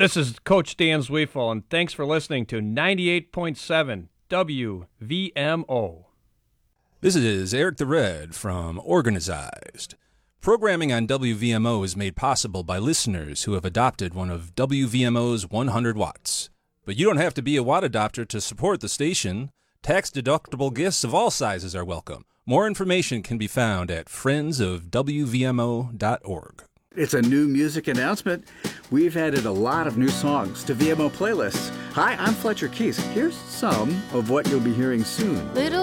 This is Coach Dan Zweifel, and thanks for listening to 98.7 WVMO. This is Eric the Red from Organized. Programming on WVMO is made possible by listeners who have adopted one of WVMO's 100 watts. But you don't have to be a watt adopter to support the station. Tax-deductible gifts of all sizes are welcome. More information can be found at friendsofwvmo.org. It's a new music announcement. We've added a lot of new songs to VMO playlists. Hi, I'm Fletcher Keys. Here's some of what you'll be hearing soon. Little